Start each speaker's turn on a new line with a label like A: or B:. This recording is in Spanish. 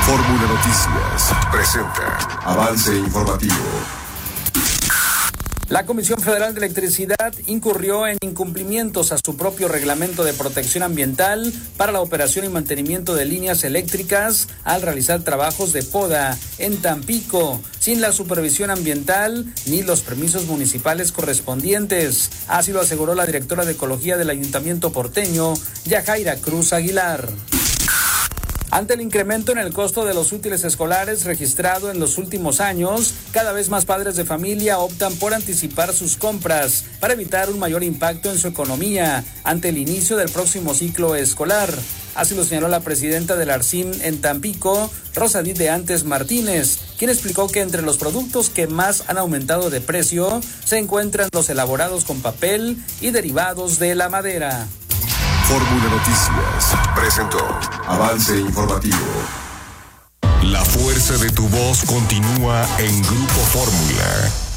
A: Fórmula Noticias presenta Avance Informativo.
B: La Comisión Federal de Electricidad incurrió en incumplimientos a su propio reglamento de protección ambiental para la operación y mantenimiento de líneas eléctricas al realizar trabajos de poda en Tampico, sin la supervisión ambiental ni los permisos municipales correspondientes. Así lo aseguró la directora de Ecología del Ayuntamiento porteño, Yajaira Cruz Aguilar. Ante el incremento en el costo de los útiles escolares registrado en los últimos años, cada vez más padres de familia optan por anticipar sus compras para evitar un mayor impacto en su economía ante el inicio del próximo ciclo escolar. Así lo señaló la presidenta del ARCIM en Tampico, Rosadit de Antes Martínez, quien explicó que entre los productos que más han aumentado de precio se encuentran los elaborados con papel y derivados de la madera.
A: Fórmula Noticias presentó Avance Informativo.
C: La fuerza de tu voz continúa en Grupo Fórmula.